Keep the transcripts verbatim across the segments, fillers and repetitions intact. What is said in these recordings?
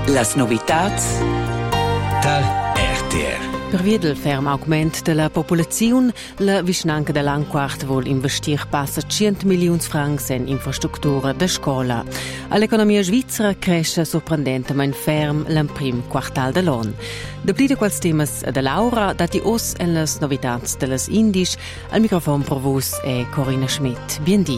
Las novitats dal R T R. Per via del ferm augment della popolazione, la Vischnanca dell'Anquart vuol investir passa cento milioni francs in infrastruttura da scuola. All'economia svizzera cresce sorprendentemente ferm l'emprim quartal dell'anno. Da pli de quals temas de Laura, dati os en las novitats de las Indisch, al microfono per vos è Corinna Schmidt. Biendi.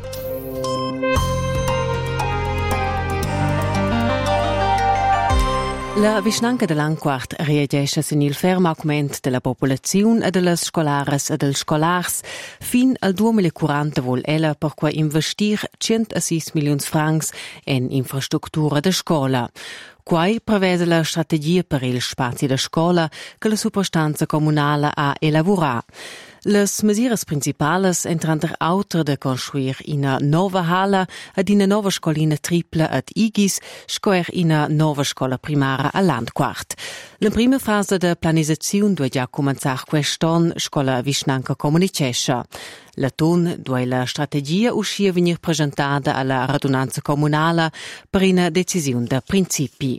La Vischnanca dell'Anquart reagisce sin il ferm augment della popolazione e delle scolares e dels scolars. Fin al duemilaquaranta vuol ella per qua investir centosei milioni francs in infrastruttura da scuola. Quai prevede la strategia per il spazio da scuola che la superstanza comunale ha elaborato. Les mesures principales entran der autor de construir una nova hala ad una nova scolina tripla ad Igis, scoer una nova scola primaria a Landquart. La prima fase de planizazione due già cominciar quest'anno scola Vischnanca Comunicescia. La ton due la strategia uscì venir presentata alla radunanza comunale per una decisione de principi.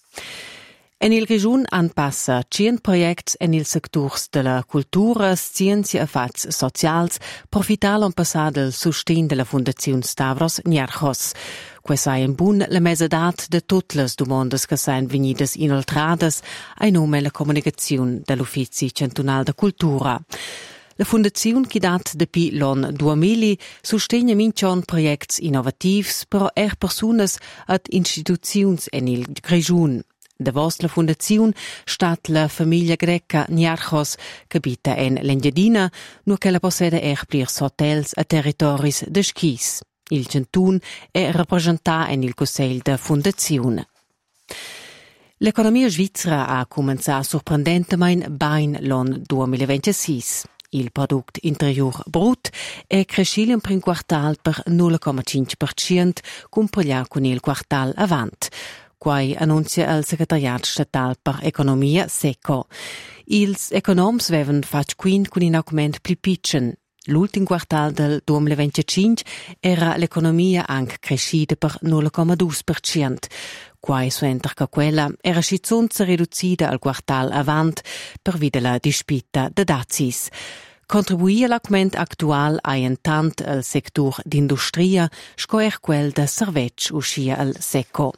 En il Region anpassa cent projects en il sectors de la cultura, scienza e fats socials, profitalan passar del sustain de la Fundazione Stavros Niarchos. Questa è in bun la mesedat de tutte le domandas che sain venidas inoltradas ai nome la comunicazione dell'Uffizi Centunal de Cultura. La Fundazione che dat depi l'anno duemila sustegna mincion projects innovativs per er personas ad istituzions en il Region. Da vostra fondazione stat la famiglia greca Niarchos che abita in Lengiadina, nu che la possede erplirs hotels a territoris de skis. Il centun è rappresentato in il Consiglio da fondazione. L'economia svizzera ha cominciato sorprendentemente bene l'anno duemilaventisei. Il prodotto interior brut è cresciuto in primo quartal per zero virgola cinque per cento compared con il quartal avanti. Quai annuncia il Segretariat Statal per Economia SECO. Ils economs vevan fatg quin con un augment pli pitchen. L'ultim quartal del duemilaventicinque era l'economia anche crescita per zero virgola due per cento. Quai suenter che quella era schizzonza riducida al quartal avant per via la dispita de dazis. Contribuì all'augment actual a intant al sector d'industria, scoer quel de servetg uscia al SECO.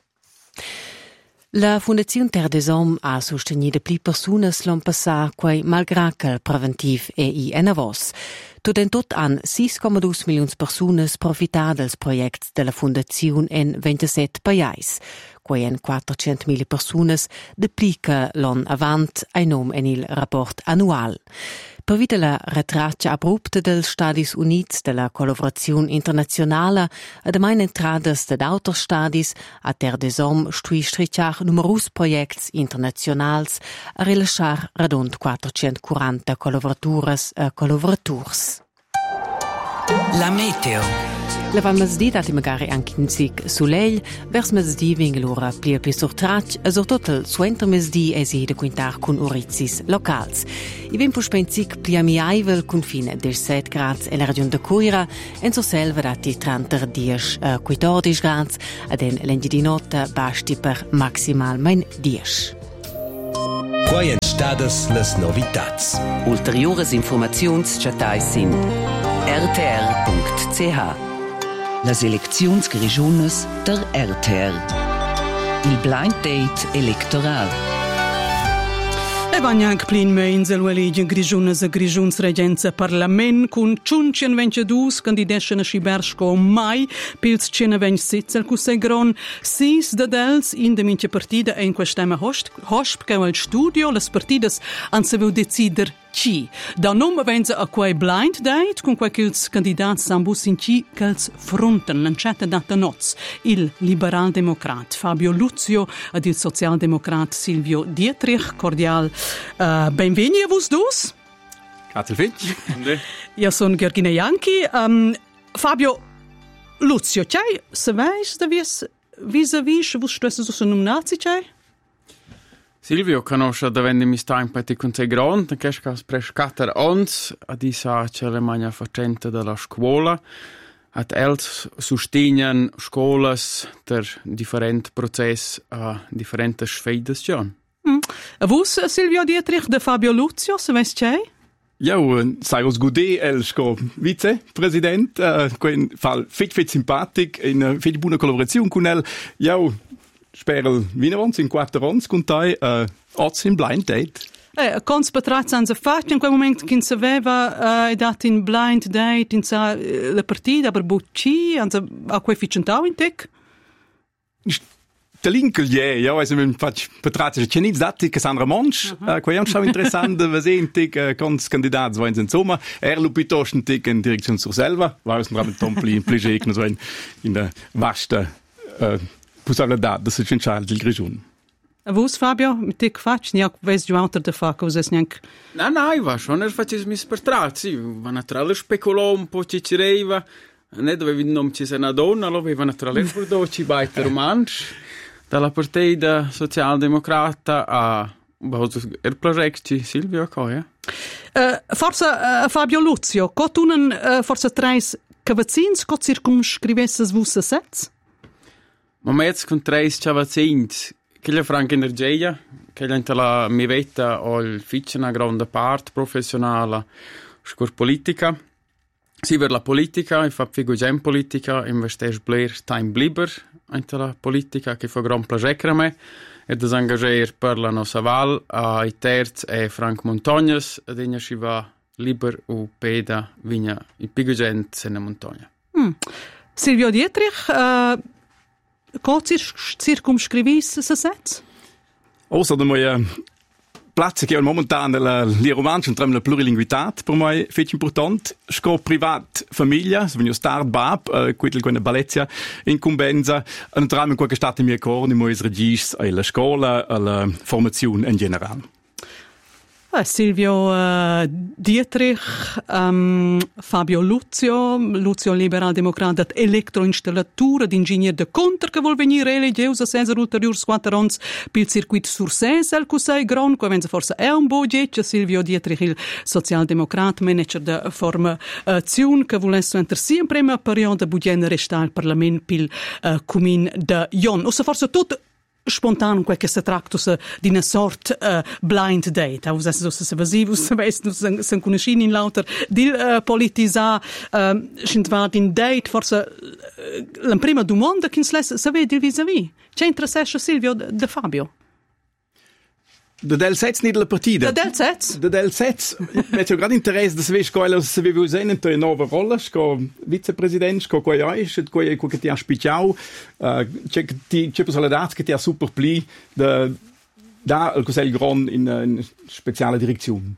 La Fundazione Terre des Hommes ha sostenuto pli personas l'an passà quai malgrà che il preventiv è i enavos. Tot en tot han sei virgola due milioni personas profitato dels projects della Fundazione in ventisette paesi, quai en quattrocentomila personas deplica l'an avant ai nom en il rapport annual. Per via della retraccia abrupta dels Stadis Units della collaborazione internazionale e de meine entradas de d'autres stadis a Terre des Hommes stui strichar numerus projects internazionals a rilasciar radund quattrocentoquaranta collaboratures e collaboraturs. La meteo. La van mesdi dati magari anche in sig soleil, vers mesdi vinga l'ora pli pli sortrac, e sortot il suenter mesdi esi de quintar con urizis locals. I vim puspensig pli amiaivel con fine diciassette gradi e la regione de Coira, en so selva dati trenta dies a quattordici gradi, ed en l'engi di notte basti per maximalmein dies. Quai en stadas las novitats. Ulteriores informaziuns chatai sin r t r punct c h. Las elecziuns grigiunas der R T R. Il blind date electoral. E vanno anche plin meins el eleggen grigiunas e grigiuns regenza parlament con centoventidue candidaten a Schibersco mai pils centoventi el cussei gron sis de dels in de minche partida e in quest'ema host hosp che al studio las partidas han se veu decider ci. Da nome venza a quei blind date con quei kils candidats sambus in ci kils fronten lanciata data noz il liberal democrat Fabio Luzio ed il social democrat Silvio Dietrich cordial uh, benveni a vos dus. Grazie Fitch. Io sono Georgina Janchi. Um, Fabio Luzio, c'hai se veis da vies vis-a-vis vos stessi su nominati c'hai? Silvio conosce da vende mi sta in patti con sei grandi, che è prescater ons, a di sa c'è la magna facente della scuola, At els sustignan scolas der different process a differentes sfeidas John. Mm. A vos, Silvio Dietrich, de Fabio Luzio, se vest c'è? Ja, sei uns gute el sco vice-president, uh, quen fa fit fit simpatic in uh, fit buona collaborazione con el. Ja, spero vinavons in quattro ons con tai uh, oz in blind date. Eh, cons patrazza hanno fatto in quel momento che si aveva uh, dato in blind date in sa, uh, la partita per Bucci, hanno a quei ficentau in tec? Der Linkel, ja, ja, also man fatsch patrazza c'è nichts dati che Sandra Monsch, uh, quei è schon interessant, was ein tic uh, cons Kandidat so in Sommer, er lu piuttosto un tic in Direktion zur selber, war es ein Raben Tompli, Pligegner so in in der Waschte uh, possibilità, das ist entscheidend il Grigiun. A vos, Fabio, mit te faccio, neanche ves giù alter de fa, cos'è neanche... No, no, io va, schon er facis mis patrazzi, va naturale speculò un po' ci cireva, ne dovevi non ci sia una donna, lo aveva naturale burdo ci baita romansch, dalla partita socialdemocrata a il progetto Silvio Coia. Uh, forza uh, Fabio Luzio, co tu non uh, forza treis cavazzins, co circumscrivesses vusse sets? Ma mezz con treis cavazzins, che la franca energia, che la la mi vetta o il ficcia una grande parte professionale scor politica. Si per la politica, e fa figo gen politica, investeix bler time bliber ante la politica, che fa gran piacere a me, e disengager per la nostra val, a i terz e Frank Montagnes, ed egna si va liber u peda vigna i pigo gent se ne montagna. Mm. Silvio Dietrich, uh, co cir- circumscrivis se sets? Außer da moi Platz che momentan la li romansch und la plurilinguitat per moi fetch important sco privat famiglia so venio start bab uh, quel con Balezia incumbenza un tram in qualche stato mi corni moi regis alla scuola alla formazione in generale. Uh, Silvio uh, Dietrich, um, Fabio Luzio, Luzio liberal democrat, electroinstallatura d'ingegner de conter che vuol venire religiosa senza ulteriors quattro ons per il circuito sur sesel cusai gron, qua venza forse è un budget, Silvio Dietrich il socialdemocrat, manager de formazione che volesse enter sia in prima periodo budget restare al Parlament pil uh, cumin de Jon. O se forse tutto spontan quel che si tratta di una sorta uh, blind date. Aus also se vasivo se weißt se se conoscin in lauter di uh, politisa uh, sind war in date forse uh, la prima domanda che se se vede il vis-à-vis. C'è interesse Silvio de, de Fabio. Da del sets nicht la partita. Da del sets? Da del sets. Met jo grad interesse da sveš ko se vi usen in to nova rolla, ko vicepresident, ko ko ja ist, ko ko che ti ha spiciau, che ti che possibilità che ti ha super pli da da il cosel gron in in speciale direzione.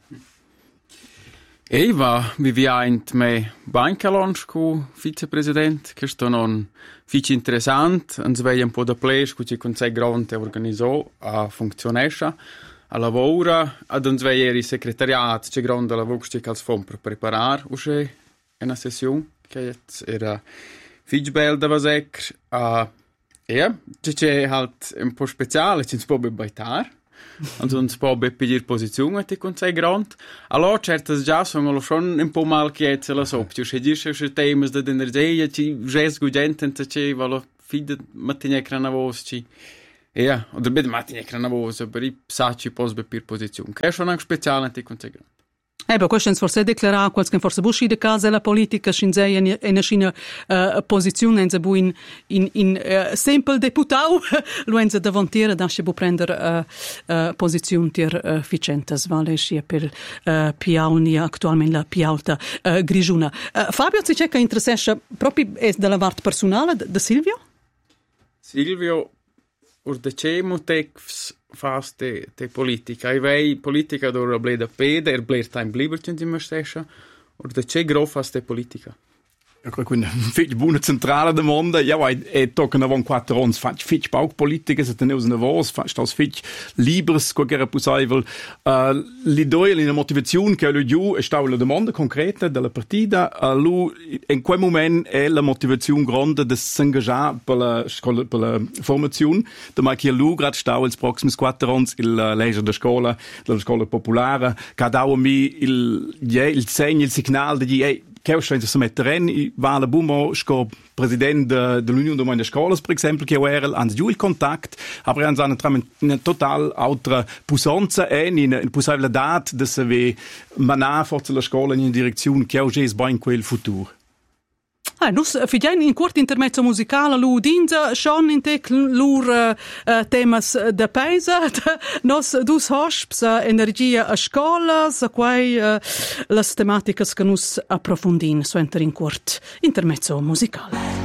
Eva, vi vi eint me bankalons cu vicepresident, che sto non fici interessant, ans vei un po' da ples, cu ci consei grande organizzò a funzionescia. A lavora, ad uns vei eri secretariat, c'è grande lavoro che als fom per preparar usce una sessione, che era fici bel da vasec, a ja, c'è halt un po' speciale, c'è un po' baitar. Und uns po be pedir posizione ti con sei grand. Allora certas già sono schon un po' mal chietse la sop. Ci dice che temas da energia ci jes gudenten ci valo fide mattina crana vosci. Ja, oder bid mattina crana vos per i saci pos be per posizione. Che sono anche speciale ti con sei grand. Eh, beh, questo forse declara qualche forse busci de casa la politica scinzei in una scina uh, posizione in in in, in uh, semple deputau luenza davantiera da se può prendere uh, uh, posizione ter uh, Vicentas vale sia per uh, Piauni attualmente la più alta uh, Grigiuna. Uh, Fabio si cerca interessa proprio è della parte personale da Silvio? Silvio ur de ce motivs fas te, te politica. I vei politica dora bleda peda, er bler time blibertjen di mestesha, ur de ce gro fas te politica. Una fitch buona centrale domanda. Ja, weil e toccano avon quattro ons, fatch fitch pauc politica, se teneus una vos, fatch das fitch libres, co era possibile. Uh, l'idea, la motivazione che lui giù è stata la domanda concreta della partita. Uh, lui, in quel momento, è la motivazione grande di s'engagare per la, scola, per la formazione. Da mai che lui, grad stau als proximis quattro ons, il uh, leger da scuola, della scuola popolare, che ha dato mi il, yeah, il segno, il signale di, hey, che sta in mettere in Vala Bumo sco presidente dell'Unione Domaine Scolas, per esempio, che era ans giù il contact, aber ans eine una total altra pusanza e in in possibilità de se ve manar forza la scuola in direzione che oggi è in quel futuro. Ah, nus fidiain in quart intermezzo musicale lu dinza schon in tec lur uh, temas de paesa nos dus hosps uh, energia a scola sa quai uh, las tematicas che nus approfondin so enter in quart intermezzo musicale.